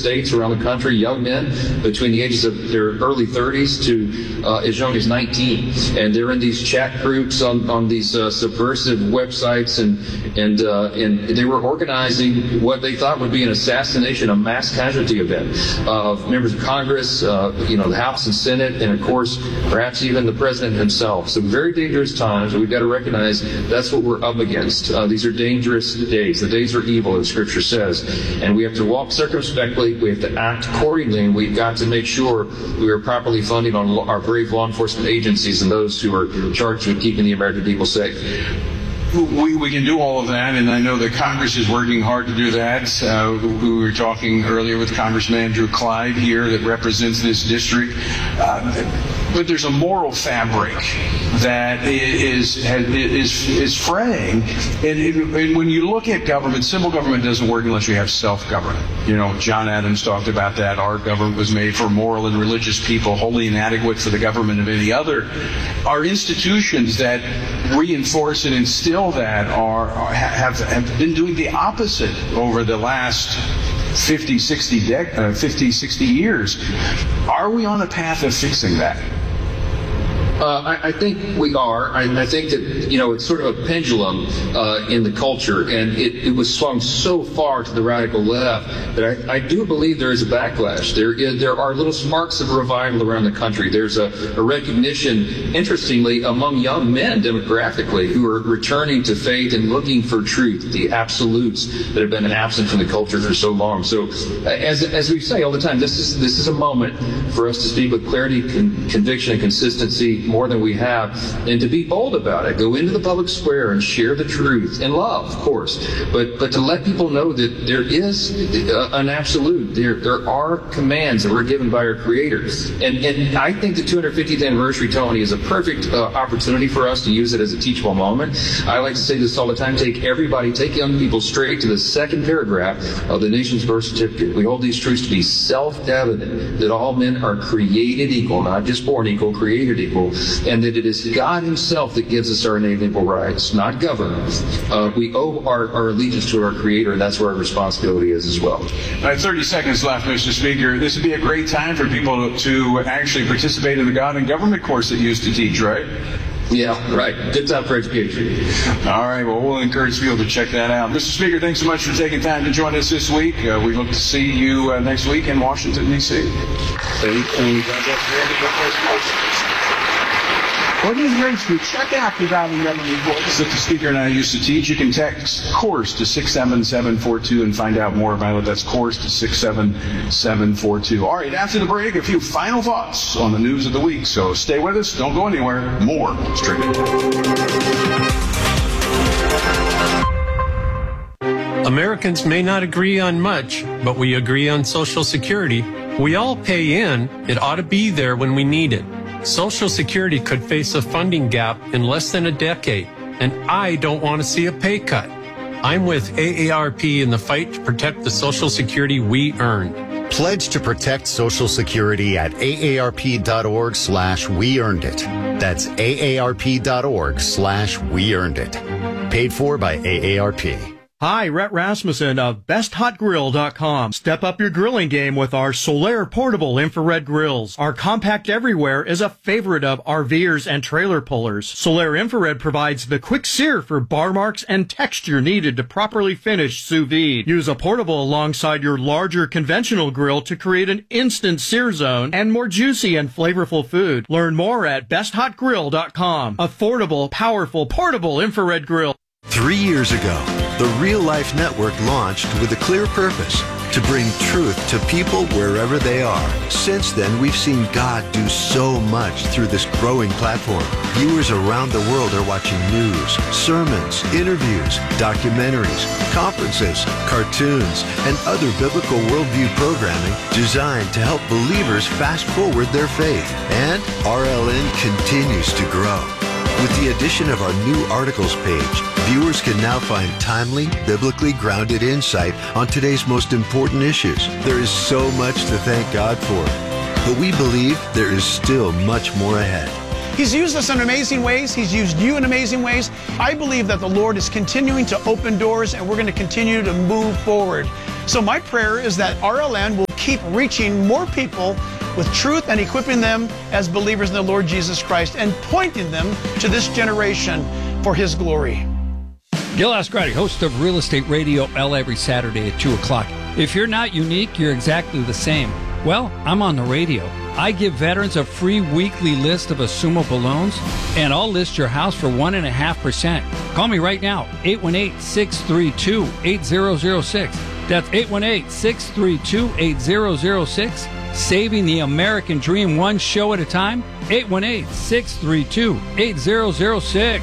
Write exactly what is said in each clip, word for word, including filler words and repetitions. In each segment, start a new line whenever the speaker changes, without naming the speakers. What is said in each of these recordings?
states around the country, young men between the ages of their early thirties to uh, as young as nineteen. And they're in these chat groups on, on these uh, subversive websites, and and uh, and they were organizing what they thought would be an assassination, a mass casualty event of members of Congress, uh, you know, the House and Senate, and of course, perhaps even the president himself. So very dangerous times. We've got to recognize that's what we're up against. Uh, these are dangerous days. The days are evil, as Scripture says, and we have to walk circumspectly. We have to act accordingly, and we've got to make sure we are properly funding on our brave law enforcement agencies and those who are charged with keeping the American people safe.
We, we can do all of that, and I know that Congress is working hard to do that. Uh, we were talking earlier with Congressman Andrew Clyde here that represents this district. Uh, but there's a moral fabric that is is is fraying. And, and when you look at government, simple government doesn't work unless you have self-government. You know, John Adams talked about that. Our government was made for moral and religious people, wholly inadequate for the government of any other. Our institutions that reinforce and instill that are, are have, have been doing the opposite over the last fifty, sixty, dec- uh, fifty, sixty years. Are we on a path of fixing that?
Uh, I, I think we are. I, I think that, you know, it's sort of a pendulum uh, in the culture, and it, it was swung so far to the radical left that I, I do believe there is a backlash. There is, there are little sparks of revival around the country. There's a, a recognition, interestingly, among young men demographically who are returning to faith and looking for truth, the absolutes that have been absent from the culture for so long. So, as as we say all the time, this is this is a moment for us to speak with clarity, con- conviction, and consistency more than we have, and to be bold about it. Go into the public square and share the truth in love, of course, but but to let people know that there is uh, an absolute. There there are commands that were given by our Creator, and and I think the two hundred fiftieth anniversary, Tony, is a perfect uh, opportunity for us to use it as a teachable moment. I like to say this all the time: take everybody, take young people straight to the second paragraph of the nation's birth certificate. We hold these truths to be self-evident, that all men are created equal, not just born equal, created equal, and that it is God Himself that gives us our inalienable rights, not government. Uh, we owe our, our allegiance to our Creator, and that's where our responsibility is as well.
All right, thirty seconds left, Mister Speaker. This would be a great time for people to, to actually participate in the God and Government course that you used to teach, right?
Yeah, right. Good time for education.
All right, well, we'll encourage people to check that out. Mister Speaker, thanks so much for taking time to join us this week. Uh, we hope to see you uh, next week in Washington, D C Thank you. Organization, check out the God and Government course that the Speaker and I used to teach. You can text COURSE to six seven seven four two and find out more about it. That's COURSE to six seven seven four two. All right, after the break, a few final thoughts on the news of the week. So stay with us. Don't go anywhere. More Strictly.
Americans may not agree on much, but we agree on Social Security. We all pay in. It ought to be there when we need it. Social Security could face a funding gap in less than a decade, and I don't want to see a pay cut. I'm with A A R P in the fight to protect the Social Security we earn.
Pledge to protect Social Security at aarp.org slash we earned it. That's aarp.org slash we earned it. Paid for by A A R P.
Hi, Rhett Rasmussen of best hot grill dot com. Step up your grilling game with our Solaire portable infrared grills. Our compact everywhere is a favorite of RVers and trailer pullers. Solaire infrared provides the quick sear for bar marks and texture needed to properly finish sous vide. Use a portable alongside your larger conventional grill to create an instant sear zone and more juicy and flavorful food. Learn more at best hot grill dot com. Affordable, powerful, portable infrared grill.
Three years ago, the Real Life Network launched with a clear purpose: to bring truth to people wherever they are. Since then, we've seen God do so much through this growing platform. Viewers around the world are watching news, sermons, interviews, documentaries, conferences, cartoons, and other biblical worldview programming designed to help believers fast forward their faith. And R L N continues to grow. With the addition of our new articles page, viewers can now find timely, biblically grounded insight on today's most important issues. There is so much to thank God for, but we believe there is still much more ahead.
He's used us in amazing ways. He's used you in amazing ways. I believe that the Lord is continuing to open doors, and we're going to continue to move forward. So my prayer is that R L N will keep reaching more people with truth and equipping them as believers in the Lord Jesus Christ and pointing them to this generation for His glory.
Gil Ascarati, host of Real Estate Radio L every Saturday at two o'clock. If you're not unique, you're exactly the same. Well, I'm on the radio. I give veterans a free weekly list of assumable loans, and I'll list your house for one point five percent. Call me right now, eight one eight, six three two, eight zero zero six. That's eight one eight, six three two, eight zero zero six. Saving the American dream one show at a time, eight one eight, six three two, eight zero zero six.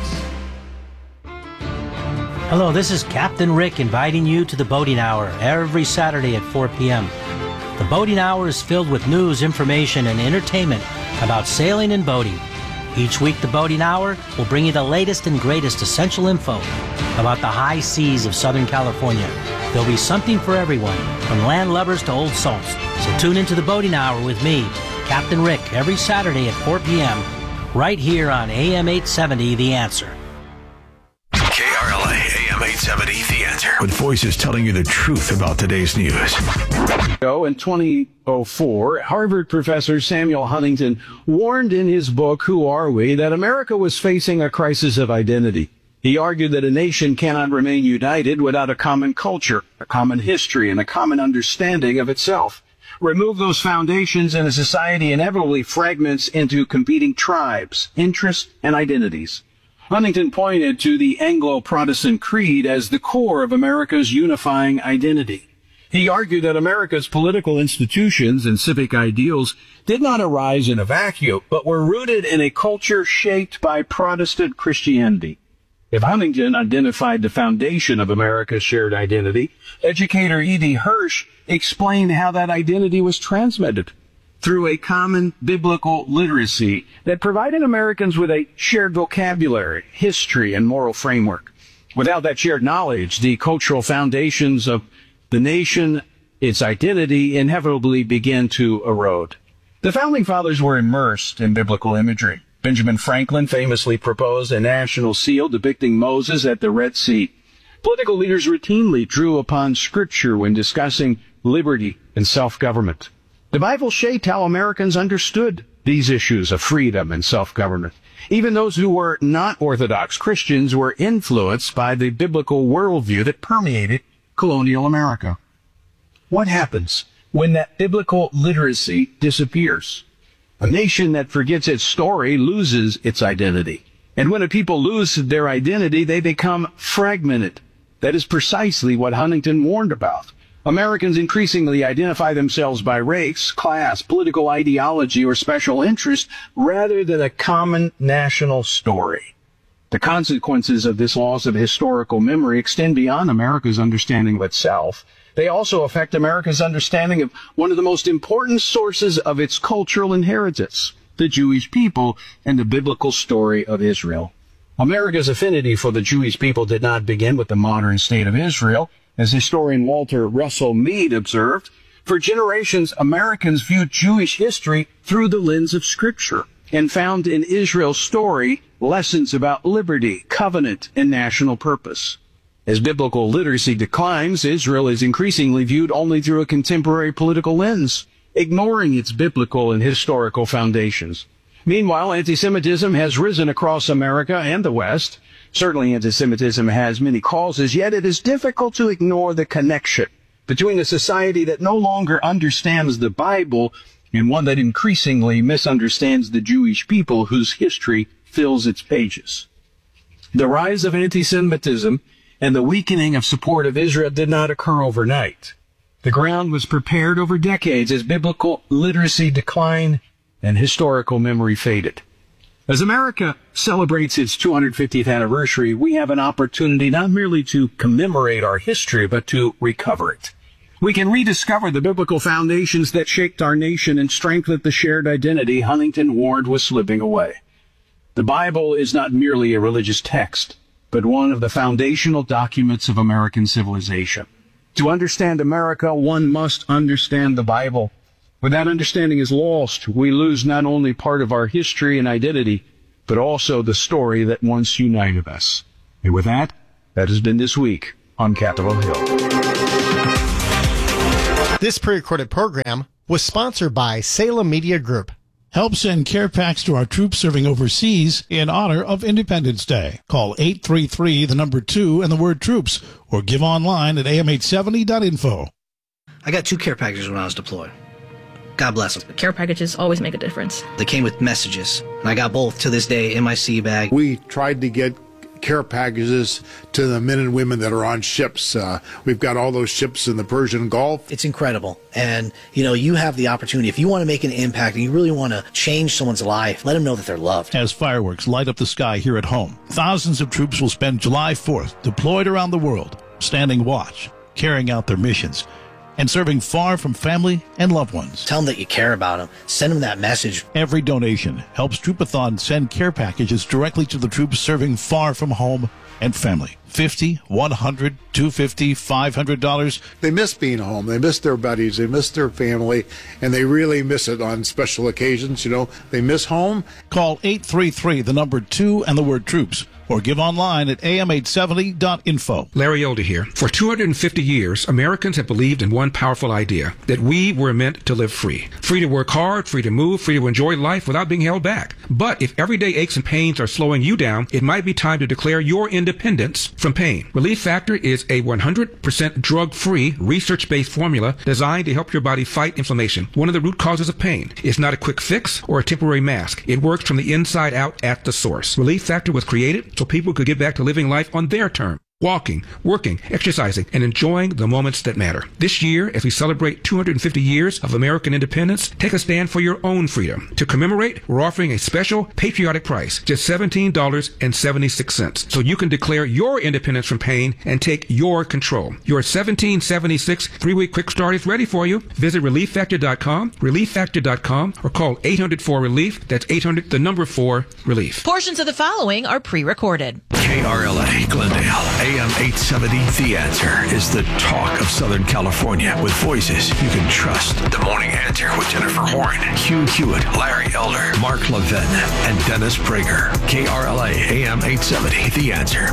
Hello, this is Captain Rick inviting you to the Boating Hour every Saturday at four p.m. The Boating Hour is filled with news, information, and entertainment about sailing and boating. Each week, the Boating Hour will bring you the latest and greatest essential info about the high seas of Southern California. There'll be something for everyone, from land lubbers to old salts. So tune into the Boating Hour with me, Captain Rick, every Saturday at four p.m. right here on A M eight seventy, The Answer.
K R L A, A M eight seventy, The Answer. With voices telling you the truth about today's news.
In twenty oh four, Harvard professor Samuel Huntington warned in his book, Who Are We?, that America was facing a crisis of identity. He argued that a nation cannot remain united without a common culture, a common history, and a common understanding of itself. Remove those foundations and a society inevitably fragments into competing tribes, interests, and identities. Huntington pointed to the Anglo-Protestant creed as the core of America's unifying identity. He argued that America's political institutions and civic ideals did not arise in a vacuum, but were rooted in a culture shaped by Protestant Christianity. If Huntington identified the foundation of America's shared identity, educator E D Hirsch explained how that identity was transmitted through a common biblical literacy that provided Americans with a shared vocabulary, history, and moral framework. Without that shared knowledge, the cultural foundations of the nation, its identity, inevitably begin to erode. The Founding Fathers were immersed in biblical imagery. Benjamin Franklin famously proposed a national seal depicting Moses at the Red Sea. Political leaders routinely drew upon Scripture when discussing liberty and self-government. The Bible shaped how Americans understood these issues of freedom and self-government. Even those who were not Orthodox Christians were influenced by the biblical worldview that permeated colonial America. What happens when that biblical literacy disappears? A nation that forgets its story loses its identity. And when a people lose their identity, they become fragmented. That is precisely what Huntington warned about. Americans increasingly identify themselves by race, class, political ideology, or special interest rather than a common national story. The consequences of this loss of historical memory extend beyond America's understanding of itself. They also affect America's understanding of one of the most important sources of its cultural inheritance, the Jewish people and the biblical story of Israel. America's affinity for the Jewish people did not begin with the modern state of Israel. As historian Walter Russell Mead observed, for generations, Americans viewed Jewish history through the lens of Scripture and found in Israel's story lessons about liberty, covenant, and national purpose. As biblical literacy declines, Israel is increasingly viewed only through a contemporary political lens, ignoring its biblical and historical foundations. Meanwhile, anti-Semitism has risen across America and the West. Certainly, anti-Semitism has many causes, yet it is difficult to ignore the connection between a society that no longer understands the Bible and one that increasingly misunderstands the Jewish people whose history fills its pages. The rise of anti-Semitism and the weakening of support of Israel did not occur overnight. The ground was prepared over decades as biblical literacy declined and historical memory faded. As America celebrates its two hundred fiftieth anniversary, we have an opportunity not merely to commemorate our history, but to recover it. We can rediscover the biblical foundations that shaped our nation and strengthen the shared identity Huntington warned was slipping away. The Bible is not merely a religious text, but one of the foundational documents of American civilization. To understand America, one must understand the Bible. When that understanding is lost, we lose not only part of our history and identity, but also the story that once united us. And with that, that has been This Week on Capitol Hill.
This pre-recorded program was sponsored by Salem Media Group.
Help send care packs to our troops serving overseas in honor of Independence Day. Call eight three three, the number two, and the word troops, or give online at A M eight seventy dot info.
I got two care packages when I was deployed. God bless them.
Care packages always make a difference.
They came with messages, and I got both to this day in my sea bag.
We tried to get care packages to the men and women that are on ships. Uh, we've got all those ships in the Persian Gulf.
It's incredible. And, you know, you have the opportunity. If you want to make an impact and you really want to change someone's life, let them know that they're loved.
As fireworks light up the sky here at home, thousands of troops will spend July fourth deployed around the world, standing watch, carrying out their missions, and serving far from family and loved ones.
Tell them that you care about them. Send them that message.
Every donation helps Troopathon send care packages directly to the troops serving far from home and family. fifty, one hundred, two hundred fifty dollars, five hundred dollars.
They miss being home. They miss their buddies. They miss their family. And they really miss it on special occasions. You know, they miss home.
Call eight three three, the number two, and the word troops, or give online at A M eight seventy dot info.
Larry Elder here. For two hundred fifty years, Americans have believed in one powerful idea, that we were meant to live free. Free to work hard, free to move, free to enjoy life without being held back. But if everyday aches and pains are slowing you down, it might be time to declare your independence from pain. Relief Factor is a one hundred percent drug-free, research-based formula designed to help your body fight inflammation, one of the root causes of pain. It's not a quick fix or a temporary mask. It works from the inside out at the source. Relief Factor was created so people could get back to living life on their terms. Walking, working, exercising, and enjoying the moments that matter. This year, as we celebrate two hundred fifty years of American independence, take a stand for your own freedom. To commemorate, we're offering a special patriotic price, just seventeen dollars and seventy-six cents, so you can declare your independence from pain and take your control. Your seventeen seventy-six three-week quick start is ready for you. Visit relief factor dot com, relief factor dot com, or call eight hundred four relief. That's eight hundred, the number four, relief.
Portions of the following are pre-recorded.
K R L A Glendale, A M eight seventy, The Answer is the talk of Southern California with voices you can trust. The Morning Answer with Jennifer Horn, Hugh Hewitt, Larry Elder, Mark Levin, and Dennis Prager. K R L A, A M eight seventy, The Answer.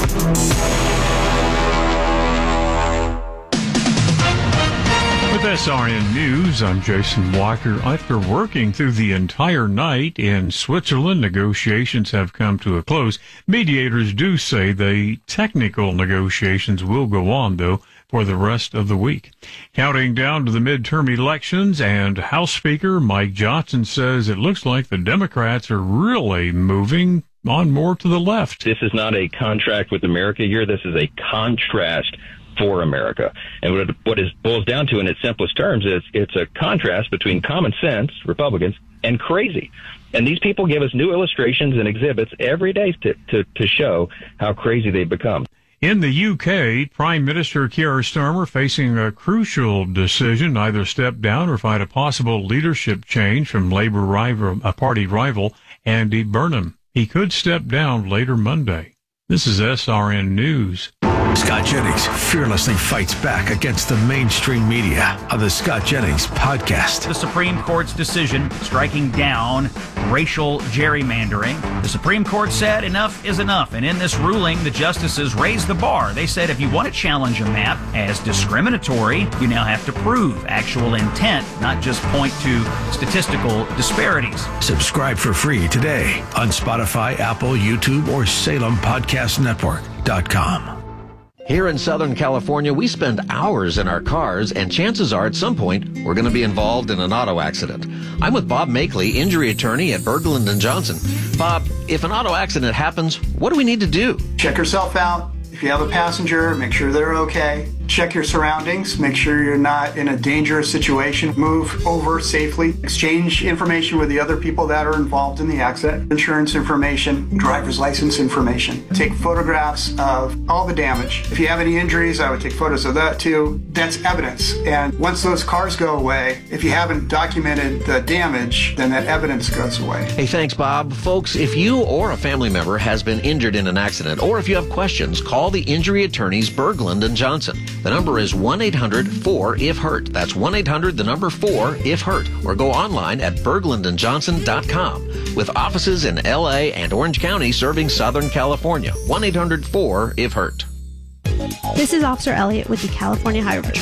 With S R N News, I'm Jason Walker. After working through the entire night in Switzerland, negotiations have come to a close. Mediators do say the technical negotiations will go on, though, for the rest of the week. Counting down to the midterm elections, and House Speaker Mike Johnson says it looks like the Democrats are really moving on more to the left.
This is not a contract with America year. This is a contrast for America. And what it, what it boils down to in its simplest terms is it's a contrast between common sense, Republicans, and crazy. And these people give us new illustrations and exhibits every day to, to, to show how crazy they've become.
In the U K, Prime Minister Keir Starmer facing a crucial decision, either step down or fight a possible leadership change from Labour rival, a party rival Andy Burnham. He could step down later Monday. This is S R N News.
Scott Jennings fearlessly fights back against the mainstream media on the Scott Jennings Podcast.
The Supreme Court's decision striking down racial gerrymandering. The Supreme Court said enough is enough, and in this ruling, the justices raised the bar. They said if you want to challenge a map as discriminatory, you now have to prove actual intent, not just point to statistical disparities.
Subscribe for free today on Spotify, Apple, YouTube, or Salem Podcast Network dot com.
Here in Southern California, we spend hours in our cars, and chances are at some point we're going to be involved in an auto accident. I'm with Bob Makeley, injury attorney at Berglund and Johnson. Bob, if an auto accident happens, what do we need to do?
Check yourself out. If you have a passenger, make sure they're okay. Check your surroundings. Make sure you're not in a dangerous situation. Move over safely. Exchange information with the other people that are involved in the accident. Insurance information, driver's license information. Take photographs of all the damage. If you have any injuries, I would take photos of that too. That's evidence. And once those cars go away, if you haven't documented the damage, then that evidence goes away.
Hey, thanks, Bob. Folks, if you or a family member has been injured in an accident, or if you have questions, call the injury attorneys Berglund and Johnson. The number is one eight hundred four if hurt. That's one eight hundred, the number four if hurt. Or go online at berglund and johnson dot com. With offices in L A and Orange County serving Southern California. one eight hundred four if hurt.
This is Officer Elliott with the California Highway Patrol.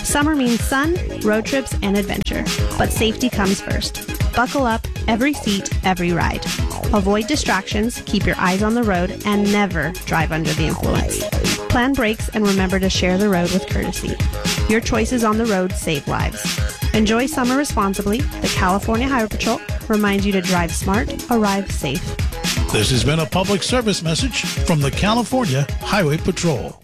Summer means sun, road trips, and adventure. But safety comes first. Buckle up, every seat, every ride. Avoid distractions, keep your eyes on the road, and never drive under the influence. Plan brakes and remember to share the road with courtesy. Your choices on the road save lives. Enjoy summer responsibly. The California Highway Patrol reminds you to drive smart, arrive safe.
This has been a public service message from the California Highway Patrol.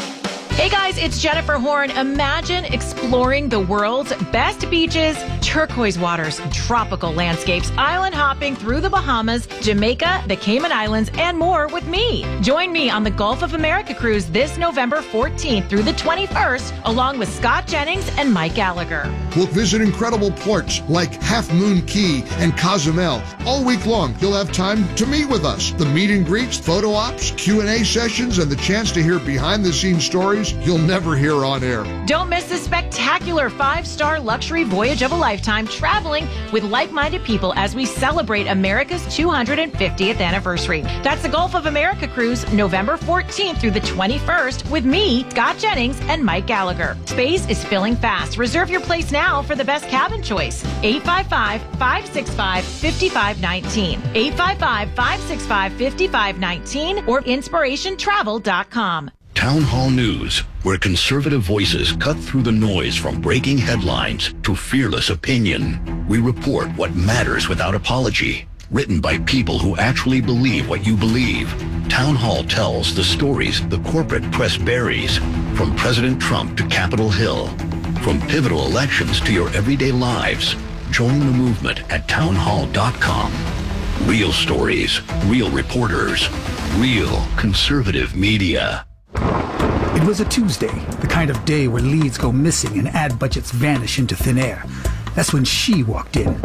Hey guys, it's Jennifer Horn. Imagine exploring the world's best beaches, turquoise waters, tropical landscapes, island hopping through the Bahamas, Jamaica, the Cayman Islands, and more with me. Join me on the Gulf of America cruise this November fourteenth through the twenty-first, along with Scott Jennings and Mike Gallagher.
We'll visit incredible ports like Half Moon Key and Cozumel. All week long, you'll have time to meet with us. The meet and greets, photo ops, Q and A sessions, and the chance to hear behind-the-scenes stories you'll never hear on air.
Don't miss this spectacular five-star luxury voyage of a lifetime, traveling with like-minded people as we celebrate America's two hundred fiftieth anniversary. That's the Gulf of America cruise, November fourteenth through the twenty-first, with me, Scott Jennings, and Mike Gallagher. Space is filling fast. Reserve your place now for the best cabin choice. eight five five, five six five, five five one nine. eight five five, five six five, five five one nine or inspiration travel dot com.
Town Hall News, where conservative voices cut through the noise from breaking headlines to fearless opinion. We report what matters without apology. Written by people who actually believe what you believe. Town Hall tells the stories the corporate press buries, from President Trump to Capitol Hill. From pivotal elections to your everyday lives. Join the movement at town hall dot com. Real stories, real reporters, real conservative media.
It was a Tuesday, the kind of day where leads go missing and ad budgets vanish into thin air. That's when she walked in.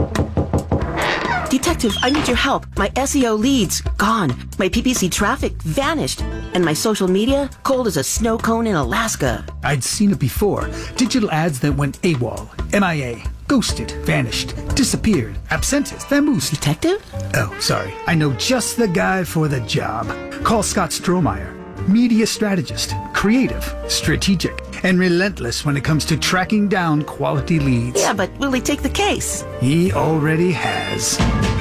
Detective, I need your help. My S E O leads, gone. My P P C traffic vanished. And my social media, cold as a snow cone in Alaska.
I'd seen it before. Digital ads that went AWOL, M I A, ghosted, vanished, disappeared, absentis, vamoosed.
Detective?
Oh, sorry. I know just the guy for the job. Call Scott Strohmeyer. Media strategist, creative, strategic, and relentless when it comes to tracking down quality leads.
Yeah, but will he take the case?
He already has.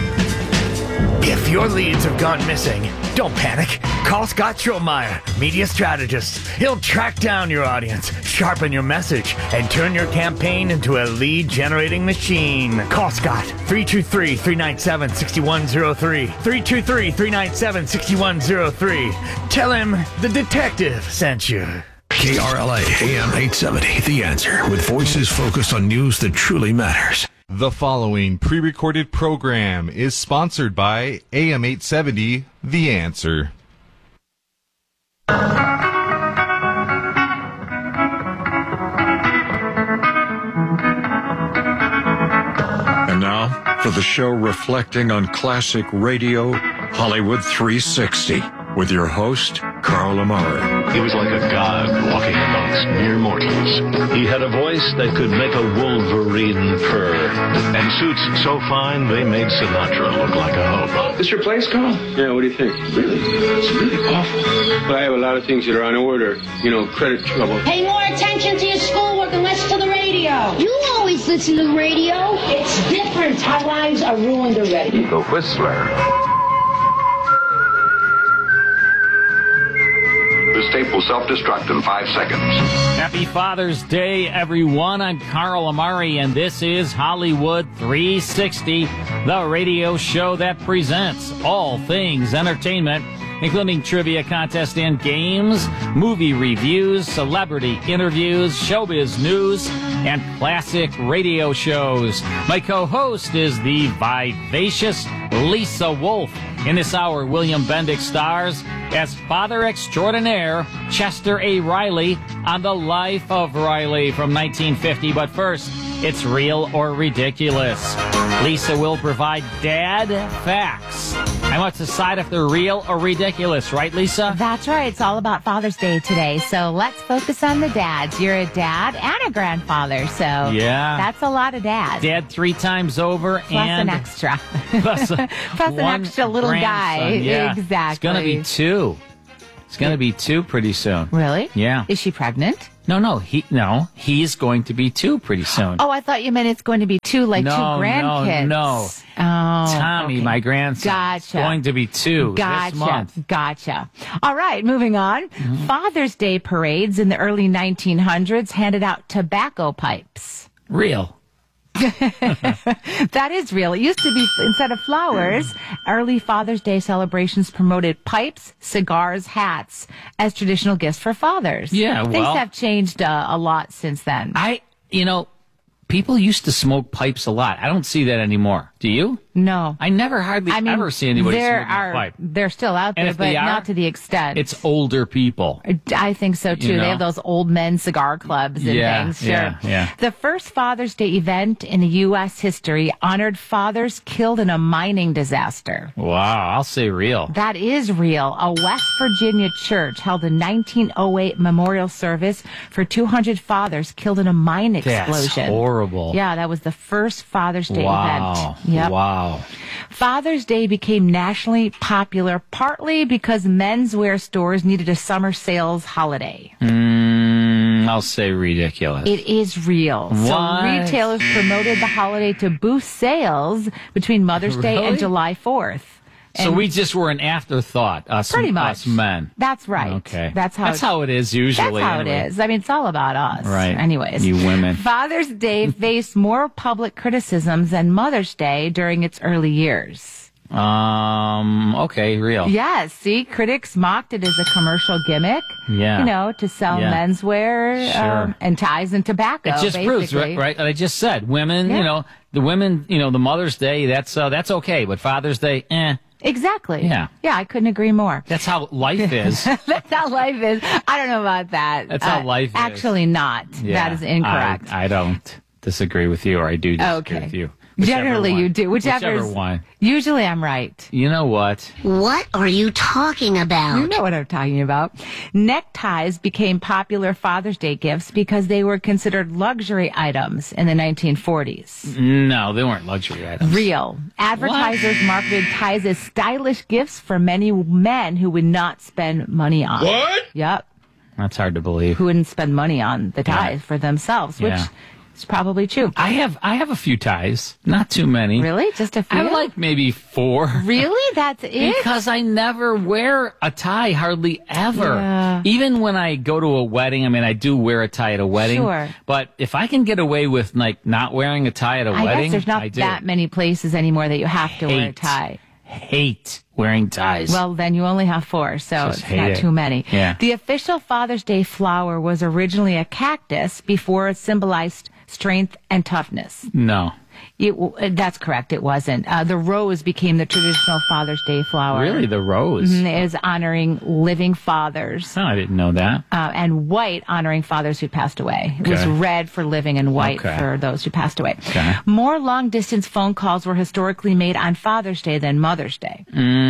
If your leads have gone missing, don't panic. Call Scott Strohmeyer, media strategist. He'll track down your audience, sharpen your message, and turn your campaign into a lead-generating machine. Call Scott, three two three, three nine seven, six one zero three, three two three, three nine seven, six one zero three. Tell him the detective sent you.
K R L A A M eight seventy, The Answer, with voices focused on news that truly matters.
The following pre-recorded program is sponsored by A M eight seventy, The Answer.
And now, for the show reflecting on classic radio, Hollywood three sixty, with your host, Carl Amari.
He was like a god walking amongst mere mortals. He had a voice that could make a wolverine purr, and suits so fine they made Sinatra look like a hobo.
This your place, Carl? Yeah, what do you think? Really? It's really awful. Well, I have a lot of things that are on order. You know, credit trouble.
Pay more attention to your schoolwork and less to the radio. You always listen to the radio. It's different. Our lives are ruined already.
The Whistler.
This tape will self-destruct in five seconds.
Happy Father's Day, everyone. I'm Carl Amari, and this is Hollywood three sixty, the radio show that presents all things entertainment, including trivia contests and games, movie reviews, celebrity interviews, showbiz news, and classic radio shows. My co-host is the vivacious Lisa Wolf. In this hour, William Bendick stars as Father Extraordinaire Chester A. Riley on The Life of Riley from nineteen fifty. But first, it's Real or Ridiculous. Lisa will provide dad facts. I must decide if they're real or ridiculous, right, Lisa?
That's right. It's all about Father's Day today. So let's focus on the dads. You're a dad and a grandfather, so
yeah,
that's a lot of dads.
Dad three times over
plus
and
an extra.
plus, a,
plus an extra little
grandson.
guy.
Yeah.
Exactly.
It's going to be two. It's going to be two pretty soon.
Really?
Yeah.
Is she pregnant?
No, no, he no, he's going to be two pretty soon.
Oh, I thought you meant it's going to be two, like
no,
two grandkids.
No, no,
Oh,
Tommy,
okay.
my grandson,
Gotcha.
is going to be two
Gotcha.
this month.
Gotcha. All right, moving on.
Mm-hmm.
Father's Day parades in the early nineteen hundreds handed out tobacco pipes.
Real.
That is real. It used to be, instead of flowers, early Father's Day celebrations promoted pipes, cigars, hats as traditional gifts for fathers.
Yeah,
Things
well-
have changed uh, a lot since then.
I, you know, people used to smoke pipes a lot. I don't see that anymore. Do you?
No.
I never hardly
I mean,
ever see anybody
there
smoking
are,
a pipe.
They're still out
And
there,
if
but
they are,
not to the extent.
It's older people.
I think so too.
You know?
They have those old men cigar clubs and
Yeah,
things. Sure.
yeah, yeah.
The first Father's Day event in the U S history honored fathers killed in a mining disaster.
Wow, I'll say real.
That is real. A West Virginia church held a nineteen oh eight memorial service for two hundred fathers killed in a mine explosion.
That's horrible.
Yeah, that was the first Father's Day
Wow.
event. Yep.
Wow.
Father's Day became nationally popular partly because menswear stores needed a summer sales holiday.
Mm, I'll say ridiculous.
It is real. So
What?
retailers promoted the holiday to boost sales between Mother's Day
Really?
and July fourth.
So
And
we just were an afterthought, us,
Pretty much.
us men.
That's right.
Okay.
That's how
That's
it-
how it is usually.
That's how
anyway.
it is. I mean, it's all about us.
Right.
Anyways.
You women.
Father's Day faced more public criticisms than Mother's Day during its early years.
Um, okay, real.
Yes. See, critics mocked it as a commercial gimmick.
Yeah.
You know, to sell
Yeah.
menswear
Sure.
um, and ties and tobacco.
It just proves,
basically.
right, right, that I just said, women,
Yeah.
you know, the women, you know, the Mother's Day, that's, uh, that's okay, but Father's Day, eh.
Exactly.
Yeah.
Yeah, I couldn't agree more.
That's how life is.
That's how life is. I don't know about that.
That's how life is.
Actually not.
Yeah,
That is incorrect.
I, I don't disagree with you, or I do disagree
Okay.
with you.
Generally,
one.
you do.
Whichever
Whichever's-
one.
Usually I'm right.
You know what?
What are you talking about? You know what I'm talking about. Neckties became popular Father's Day gifts because they were considered luxury items in the nineteen forties.
No, they weren't luxury items.
Real. Advertisers marketed ties as stylish gifts for many men who would not spend money on.
What?
Yep.
That's hard to believe.
Who wouldn't spend money on the ties
Yeah.
for themselves, which
Yeah.
is probably true.
I have I have a few ties, not too many.
Really? Just a few?
I have like maybe four.
Really? That's it?
Because I never wear a tie, hardly ever.
Yeah.
Even when I go to a wedding, I mean, I do wear a tie at a wedding.
Sure.
But if I can get away with like not wearing a tie at a
I
wedding,
guess there's not
I do.
that many places anymore that you have to wear a
Hate.
tie.
Hate wearing ties.
Well, then you only have four, so
Just
it's
hate
not
it.
too many.
Yeah.
The official Father's Day flower was originally a cactus before it symbolized strength and toughness.
no.
It, w- that's correct. It wasn't. Uh, the rose became the traditional Father's Day flower.
Really, the rose?
Mhm, it is honoring living fathers.
Oh, I didn't know that.
Uh, and white honoring fathers who passed away. It was
Okay.
red for living and white
Okay.
for those who passed away.
Okay.
More long distance phone calls were historically made on Father's Day than Mother's Day.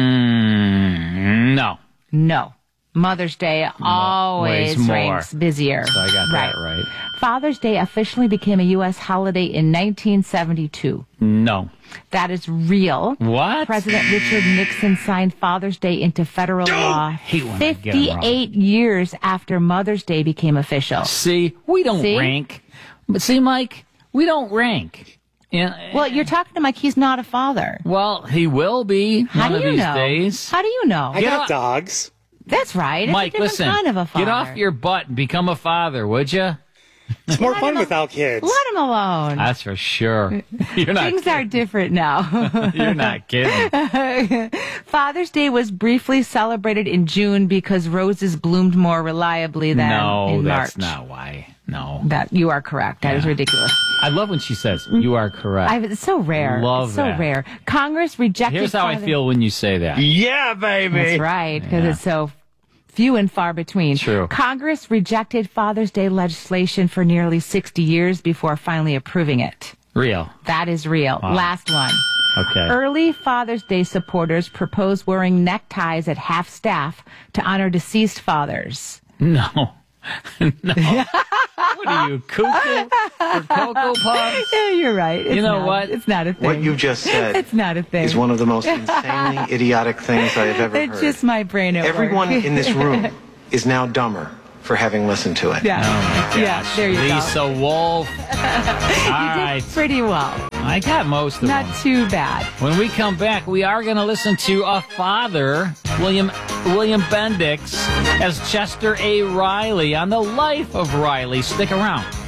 Mm, no.
No. Mother's Day always
ways more.
ranks busier.
So I got that right.
Father's Day officially became a U S holiday in nineteen seventy-two.
No.
That is real.
What?
President Richard Nixon signed Father's Day into federal law
hate when I get 'em wrong.
fifty-eight years after Mother's Day became official.
See, we don't
See?
rank. But see, Mike, we don't rank. Yeah.
Well, you're talking to Mike. He's not a father.
Well, he will be
How
one
do
of
you
these
know?
days.
How do you know?
Get off-
dogs.
That's right. It's
Mike,
a different
listen.
kind of a father.
Get off your butt and become a father, would you?
It's more fun without kids.
Let him alone.
That's for sure. You're not.
Things are different now.
You're not kidding.
Father's Day was briefly celebrated in June because roses bloomed more reliably than
No,
in
that's
March.
not why. No.
That you are correct. That is
Yeah.
ridiculous.
I love when she says, "You are correct."
I, it's so rare.
Love
it's so
that.
rare. Congress rejected.
Here's how I
Father-
feel when you say that.
Yeah, baby.
That's right, because
Yeah.
it's so few and far between.
True.
Congress rejected Father's Day legislation for nearly sixty years before finally approving it.
Real.
That is real.
Wow.
Last one.
Okay.
Early Father's Day supporters proposed wearing neckties at half staff to honor deceased fathers.
No. No. What are you, cuckoo or Cocoa Puffs?
Yeah, you're right. It's
You know
not-
what?
It's not a thing.
What you just said
It's not a thing.
is one of the most insanely idiotic things I have ever
It's
heard.
just my brain at
Everyone
work.
in this room is now dumber for having listened to it.
Yeah.
Oh my
Yeah,
gosh.
there you
Lisa
go.
Wolf. All
you
right.
did pretty well.
I got most of
Not
them.
too bad.
When we come back, we are going to listen to a father, William William Bendix, as Chester A. Riley on the life of Riley. Stick around.